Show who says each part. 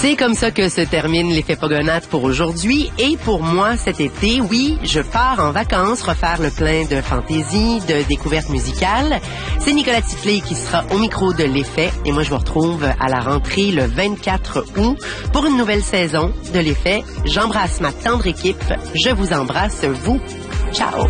Speaker 1: C'est comme ça que se termine l'effet Pogonate pour aujourd'hui et pour moi cet été. Oui, je pars en vacances refaire le plein de fantaisie, de découvertes musicales. C'est Nicolas Tifflé qui sera au micro de l'effet et moi je vous retrouve à la rentrée le 24 août pour une nouvelle saison de l'effet. J'embrasse ma tendre équipe. Je vous embrasse, vous. Ciao!